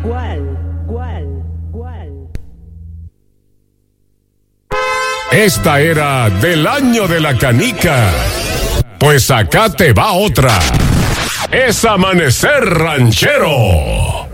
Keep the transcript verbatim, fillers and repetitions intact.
¿Cuál? ¿Cuál? ¿Cuál? Esta era del año de la canica. Pues acá te va otra. Es Amanecer Ranchero.